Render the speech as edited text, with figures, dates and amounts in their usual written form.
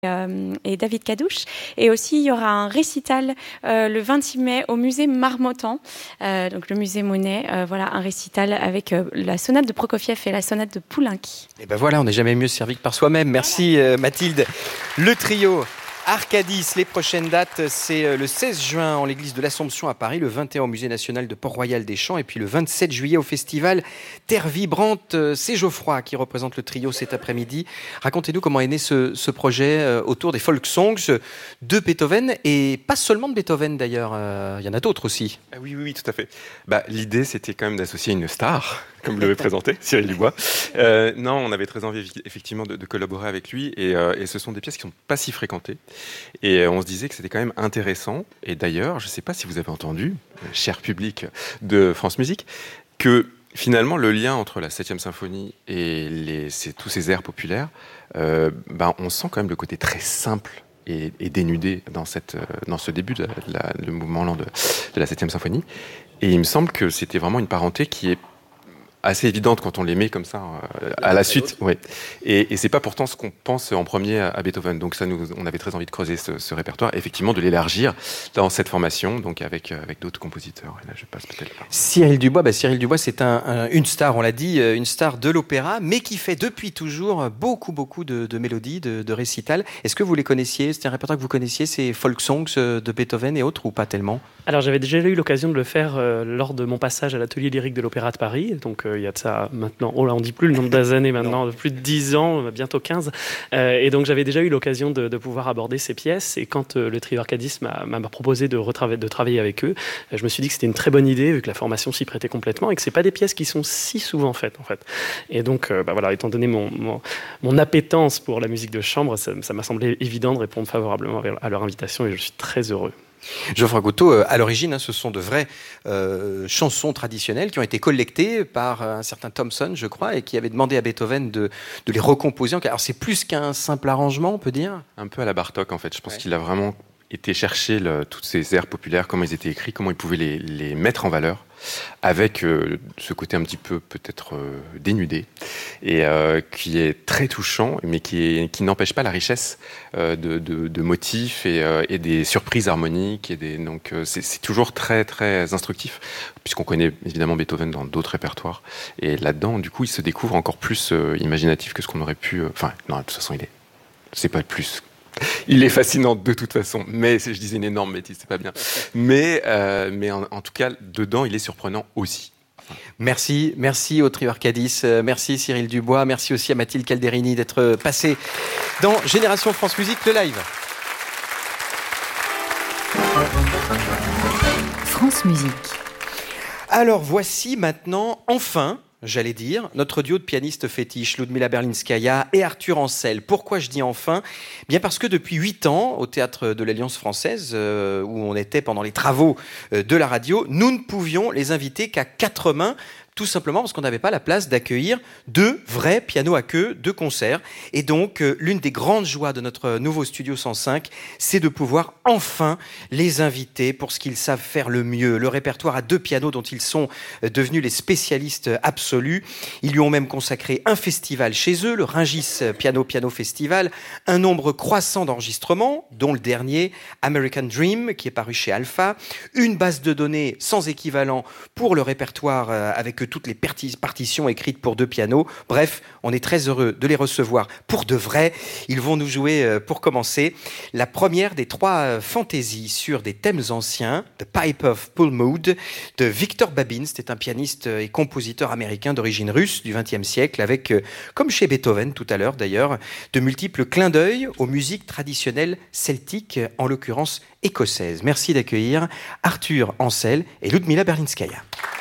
et David Cadouche. Et aussi, il y aura un récital le 26 mai au musée Marmottan, donc le musée Monet. Voilà, un récital avec la sonate de Prokofiev et la sonate de Poulenc. Et ben voilà, on n'est jamais mieux servi que par soi-même. Merci Mathilde. Le trio Arcadis, les prochaines dates, c'est le 16 juin en l'église de l'Assomption à Paris, le 21 au musée national de Port-Royal des Champs et puis le 27 juillet au festival Terre Vibrante. C'est Geoffroy qui représente le trio cet après-midi. Racontez-nous comment est né ce projet autour des folk songs de Beethoven et pas seulement de Beethoven d'ailleurs, il y en a d'autres aussi. Ah oui, tout à fait. L'idée c'était quand même d'associer une star, comme vous l'avez présenté, Cyril Dubois. Non, on avait très envie effectivement de collaborer avec lui et ce sont des pièces qui sont pas si fréquentées. Et on se disait que c'était quand même intéressant. Et d'ailleurs, je ne sais pas si vous avez entendu, cher public de France Musique, que finalement, le lien entre la 7e symphonie et tous ces airs populaires, on sent quand même le côté très simple et dénudé dans ce début le mouvement lent de la 7e symphonie. Et il me semble que c'était vraiment une parenté qui est assez évidente quand on les met comme ça à la suite. Ouais. Et c'est pas pourtant ce qu'on pense en premier à Beethoven. Donc on avait très envie de creuser ce répertoire, effectivement de l'élargir dans cette formation, donc avec d'autres compositeurs. Et là, je passe peut-être là. Cyril Dubois, c'est une star, on l'a dit, une star de l'opéra, mais qui fait depuis toujours beaucoup de mélodies, de récitals. Est-ce que vous les connaissiez? C'était un répertoire que vous connaissiez, ces folk songs de Beethoven et autres, ou pas tellement? Alors j'avais déjà eu l'occasion de le faire lors de mon passage à l'atelier lyrique de l'Opéra de Paris, donc il y a de ça maintenant, on dit plus le nombre d'années maintenant, de plus de 10 ans, bientôt 15, et donc j'avais déjà eu l'occasion de pouvoir aborder ces pièces, et quand le trio Arcadis m'a proposé de travailler avec eux, je me suis dit que c'était une très bonne idée, vu que la formation s'y prêtait complètement, et que c'est pas des pièces qui sont si souvent faites en fait. Et donc voilà, étant donné mon appétence pour la musique de chambre, ça m'a semblé évident de répondre favorablement à leur invitation, et je suis très heureux. Geoffroy Goteau, à l'origine, ce sont de vraies chansons traditionnelles qui ont été collectées par un certain Thomson, je crois, et qui avait demandé à Beethoven de les recomposer. Alors c'est plus qu'un simple arrangement, on peut dire. Un peu à la Bartók, en fait. Je pense qu'il a vraiment été chercher toutes ces airs populaires, comment ils étaient écrits, comment il pouvait les mettre en valeur, avec ce côté un petit peu peut-être dénudé, et qui est très touchant, mais qui n'empêche pas la richesse de motifs et des surprises harmoniques. Donc c'est toujours très très instructif, puisqu'on connaît évidemment Beethoven dans d'autres répertoires, et là-dedans, du coup, il se découvre encore plus imaginatif que ce qu'on aurait pu... non, de toute façon, c'est pas plus... Il est fascinant de toute façon, mais je disais une énorme bêtise, c'est pas bien. Mais en tout cas, dedans, il est surprenant aussi. Merci au trio Arcadis, merci Cyril Dubois, merci aussi à Mathilde Calderini d'être passée dans Génération France Musique, le live. France Musique. Alors voici maintenant, enfin... J'allais dire, notre duo de pianistes fétiches, Ludmila Berlinskaya et Arthur Ancel. Pourquoi je dis enfin ? Bien parce que depuis 8 ans, au Théâtre de l'Alliance française, où on était pendant les travaux de la radio, nous ne pouvions les inviter qu'à 4 mains, tout simplement parce qu'on n'avait pas la place d'accueillir 2 vrais pianos à queue de concert. Et donc, l'une des grandes joies de notre nouveau Studio 105, c'est de pouvoir enfin les inviter pour ce qu'ils savent faire le mieux. Le répertoire à 2 pianos dont ils sont devenus les spécialistes absolus. Ils lui ont même consacré un festival chez eux, le Rungis Piano Festival, un nombre croissant d'enregistrements, dont le dernier, American Dream, qui est paru chez Alpha, une base de données sans équivalent pour le répertoire avec toutes les partitions écrites pour 2 pianos. Bref, on est très heureux de les recevoir pour de vrai. Ils vont nous jouer, pour commencer, la première des 3 fantaisies sur des thèmes anciens, The Pipe of Pulmood, de Victor Babin. C'était un pianiste et compositeur américain d'origine russe du XXe siècle, avec, comme chez Beethoven tout à l'heure d'ailleurs, de multiples clins d'œil aux musiques traditionnelles celtiques, en l'occurrence écossaises. Merci d'accueillir Arthur Ancel et Ludmila Berlinskaya.